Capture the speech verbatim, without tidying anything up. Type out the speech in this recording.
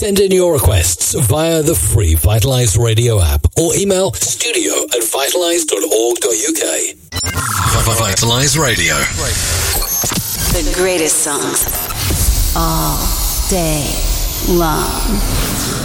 Send in your requests via the free Vitalize Radio app or email studio at vitalize dot org dot uk. Vitalize Radio. The greatest songs all day long.